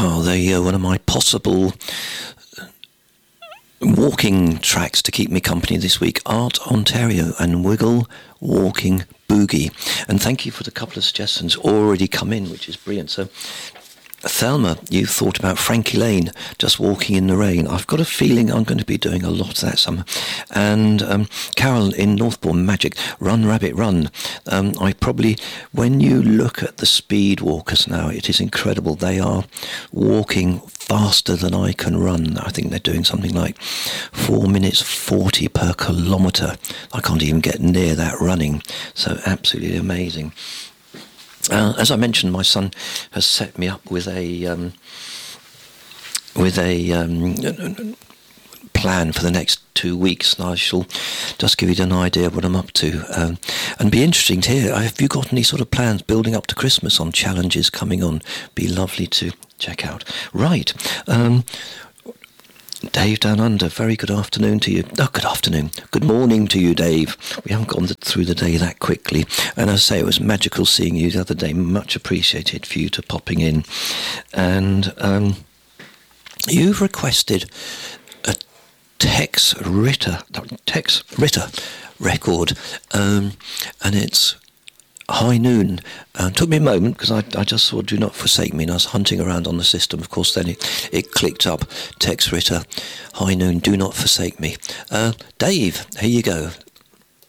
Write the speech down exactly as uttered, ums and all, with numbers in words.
Oh, they uh, one of my possible walking tracks to keep me company this week. Art Ontario and Wiggle Walking Boogie. And thank you for the couple of suggestions already come in, which is brilliant. So, Thelma, you thought about Frankie Lane, Just Walking in the Rain. I've got a feeling I'm going to be doing a lot of that summer. And um, Carol in Northbourne, Magic, Run Rabbit Run. Um, I probably, when you look at the speed walkers now, it is incredible. They are walking faster than I can run. I think they're doing something like four minutes forty per kilometre. I can't even get near that running. So absolutely amazing. Uh, as I mentioned, my son has set me up with a um, with a um, plan for the next two weeks, and I shall just give you an idea of what I'm up to. Um, and be interesting to hear. Have you got any sort of plans building up to Christmas on challenges coming on? Be lovely to check out. Right. Um, Dave Down Under, very good afternoon to you. Oh, good afternoon. Good morning to you, Dave. We haven't gone through the day that quickly. And as I say, it was magical seeing you the other day. Much appreciated for you to popping in. And um, you've requested a Tex Ritter, Tex Ritter record. Um, and it's High Noon. Uh, took me a moment because I, I just saw Do Not Forsake Me and I was hunting around on the system. Of course, then it, it clicked up. Tex Ritter, High Noon, Do Not Forsake Me. Uh, Dave, here you go.